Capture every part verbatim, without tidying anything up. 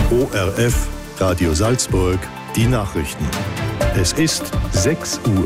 O R F, Radio Salzburg, die Nachrichten. Es ist sechs Uhr.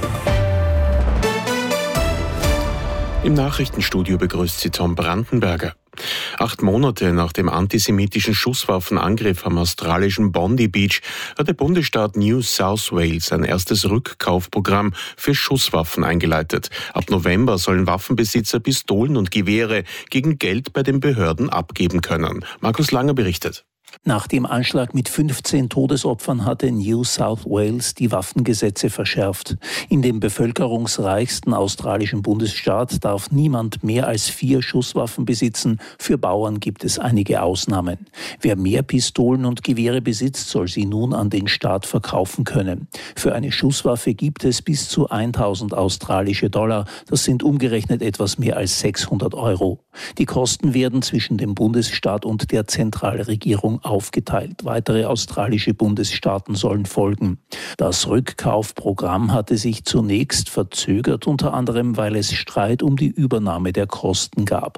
Im Nachrichtenstudio begrüßt Sie Tom Brandenberger. Acht Monate nach dem antisemitischen Schusswaffenangriff am australischen Bondi Beach hat der Bundesstaat New South Wales ein erstes Rückkaufprogramm für Schusswaffen eingeleitet. Ab November sollen Waffenbesitzer Pistolen und Gewehre gegen Geld bei den Behörden abgeben können. Markus Langer berichtet. Nach dem Anschlag mit fünfzehn Todesopfern hatte New South Wales die Waffengesetze verschärft. In dem bevölkerungsreichsten australischen Bundesstaat darf niemand mehr als vier Schusswaffen besitzen. Für Bauern gibt es einige Ausnahmen. Wer mehr Pistolen und Gewehre besitzt, soll sie nun an den Staat verkaufen können. Für eine Schusswaffe gibt es bis zu tausend australische Dollar. Das sind umgerechnet etwas mehr als sechshundert Euro. Die Kosten werden zwischen dem Bundesstaat und der Zentralregierung aufgeteilt. Weitere australische Bundesstaaten sollen folgen. Das Rückkaufprogramm hatte sich zunächst verzögert, unter anderem, weil es Streit um die Übernahme der Kosten gab.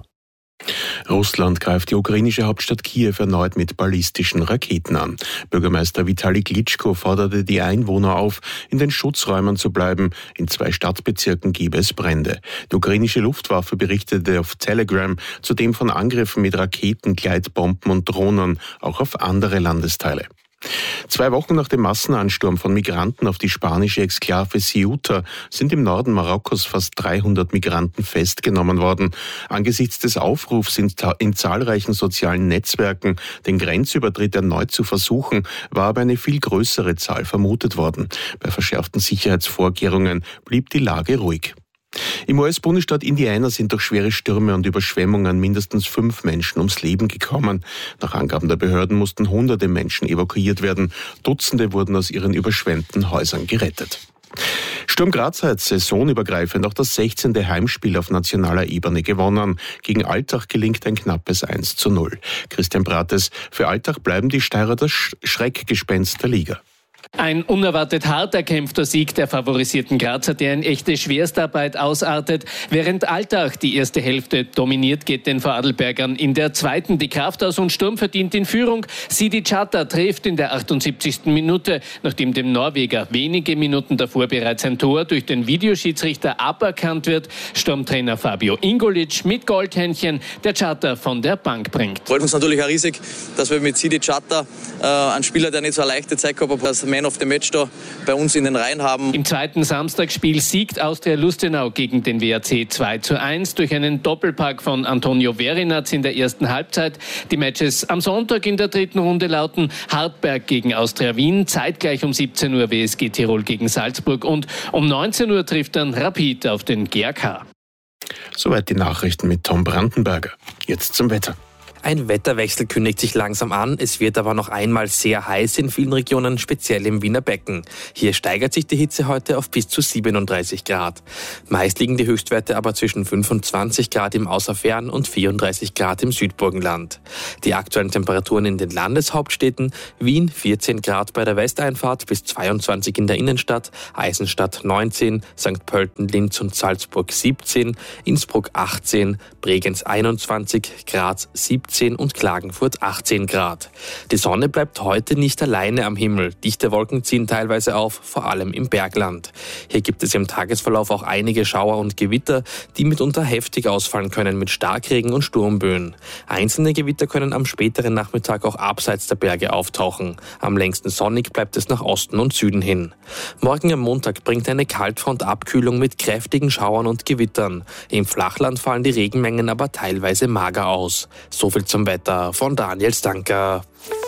Russland greift die ukrainische Hauptstadt Kiew erneut mit ballistischen Raketen an. Bürgermeister Vitali Klitschko forderte die Einwohner auf, in den Schutzräumen zu bleiben. In zwei Stadtbezirken gebe es Brände. Die ukrainische Luftwaffe berichtete auf Telegram zudem von Angriffen mit Raketen, Gleitbomben und Drohnen, auch auf andere Landesteile. Zwei Wochen nach dem Massenansturm von Migranten auf die spanische Exklave Ceuta sind im Norden Marokkos fast dreihundert Migranten festgenommen worden. Angesichts des Aufrufs in, in zahlreichen sozialen Netzwerken, den Grenzübertritt erneut zu versuchen, war aber eine viel größere Zahl vermutet worden. Bei verschärften Sicherheitsvorkehrungen blieb die Lage ruhig. Im U S-Bundesstaat Indiana sind durch schwere Stürme und Überschwemmungen mindestens fünf Menschen ums Leben gekommen. Nach Angaben der Behörden mussten hunderte Menschen evakuiert werden. Dutzende wurden aus ihren überschwemmten Häusern gerettet. Sturm Graz hat saisonübergreifend auch das sechzehnte Heimspiel auf nationaler Ebene gewonnen. Gegen Altach gelingt ein knappes eins zu null. Christian Brates: Für Altach bleiben die Steirer das Schreckgespenst der Liga. Ein unerwartet hart erkämpfter Sieg der favorisierten Grazer, der in echte Schwerstarbeit ausartet. Während Altach die erste Hälfte dominiert, geht den Vorarlbergern in der zweiten die Kraft aus und Sturm verdient in Führung. Sidi Chatta trifft in der achtundsiebzigsten Minute, nachdem dem Norweger wenige Minuten davor bereits ein Tor durch den Videoschiedsrichter aberkannt wird. Sturmtrainer Fabio Ingolic mit Goldhändchen, der Chatta von der Bank bringt. Freut uns natürlich auch riesig, dass wir mit Sidi Chatta äh, einen Spieler, der nicht so eine leichte Zeit gehabt hat, als Man of the Match da bei uns in den Reihen haben. Im zweiten Samstagsspiel siegt Austria Lustenau gegen den W A C zwei zu eins durch einen Doppelpack von Antonio Verinaz in der ersten Halbzeit. Die Matches am Sonntag in der dritten Runde lauten Hartberg gegen Austria Wien, zeitgleich um siebzehn Uhr W S G Tirol gegen Salzburg und um neunzehn Uhr trifft dann Rapid auf den G A K. Soweit die Nachrichten mit Tom Brandenberger. Jetzt zum Wetter. Ein Wetterwechsel kündigt sich langsam an, es wird aber noch einmal sehr heiß in vielen Regionen, speziell im Wiener Becken. Hier steigert sich die Hitze heute auf bis zu siebenunddreißig Grad. Meist liegen die Höchstwerte aber zwischen fünfundzwanzig Grad im Außerfern und vierunddreißig Grad im Südburgenland. Die aktuellen Temperaturen in den Landeshauptstädten: Wien vierzehn Grad bei der Westeinfahrt bis zweiundzwanzig in der Innenstadt, Eisenstadt neunzehn, Sankt Pölten, Linz und Salzburg siebzehn, Innsbruck achtzehn, Bregenz einundzwanzig, Graz siebzehn und Klagenfurt achtzehn Grad. Die Sonne bleibt heute nicht alleine am Himmel. Dichte Wolken ziehen teilweise auf, vor allem im Bergland. Hier gibt es im Tagesverlauf auch einige Schauer und Gewitter, die mitunter heftig ausfallen können mit Starkregen und Sturmböen. Einzelne Gewitter können am späteren Nachmittag auch abseits der Berge auftauchen. Am längsten sonnig bleibt es nach Osten und Süden hin. Morgen am Montag bringt eine Kaltfront Abkühlung mit kräftigen Schauern und Gewittern. Im Flachland fallen die Regenmengen aber teilweise mager aus. So viel zum Wetter von Daniel Stanker.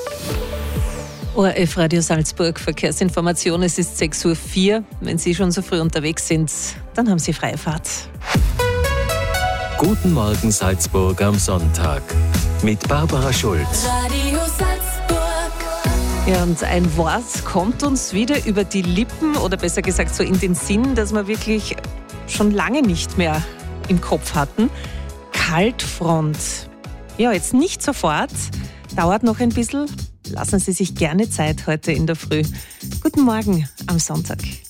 O R F Radio Salzburg, Verkehrsinformation, es ist sechs Uhr vier. Wenn Sie schon so früh unterwegs sind, dann haben Sie freie Fahrt. Guten Morgen Salzburg am Sonntag mit Barbara Schulz. Radio Salzburg. Ja, und ein Wort kommt uns wieder über die Lippen oder besser gesagt so in den Sinn, das wir wirklich schon lange nicht mehr im Kopf hatten. Kaltfront. Ja, jetzt nicht sofort, dauert noch ein bisschen. Lassen Sie sich gerne Zeit heute in der Früh. Guten Morgen am Sonntag.